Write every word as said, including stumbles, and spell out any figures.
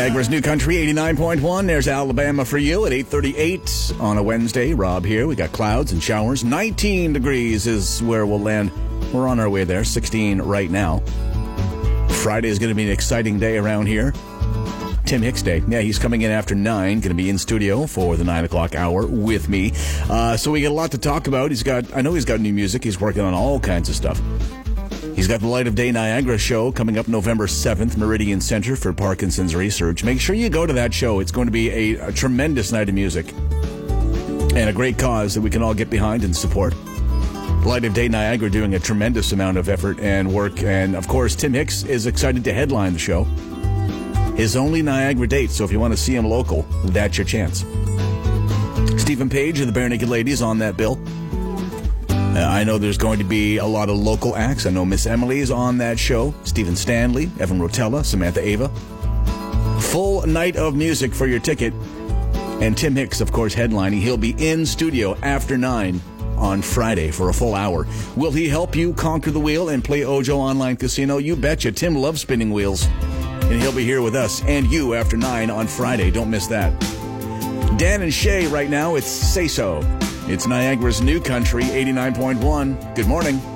Niagara's New Country, eighty-nine point one. There's Alabama for you at eight thirty-eight on a Wednesday. Rob here. We got clouds and showers. nineteen degrees is where we'll land. We're on our way there. sixteen right now. Friday is going to be an exciting day around here. Tim Hicks Day. Yeah, he's coming in after nine. Going to be in studio for the nine o'clock hour with me. Uh, so we got a lot to talk about. He's got, I know he's got new music. He's working on all kinds of stuff. He's got the Light of Day Niagara show coming up November seventh, Meridian Center for Parkinson's Research. Make sure you go to that show. It's going to be a, a tremendous night of music and a great cause that we can all get behind and support. Light of Day Niagara doing a tremendous amount of effort and work. And, of course, Tim Hicks is excited to headline the show. His only Niagara date, so if you want to see him local, that's your chance. Stephen Page of the Bare Naked Ladies on that bill. Uh, I know there's going to be a lot of local acts. I know Miss Emily's on that show. Stephen Stanley, Evan Rotella, Samantha Ava. Full night of music for your ticket. And Tim Hicks, of course, headlining. He'll be in studio after nine on Friday for a full hour. Will he help you conquer the wheel and play Ojo Online Casino? You betcha. Tim loves spinning wheels. And he'll be here with us and you after nine on Friday. Don't miss that. Dan and Shay right now. It's Say So. It's Niagara's New Country, eighty-nine point one. Good morning.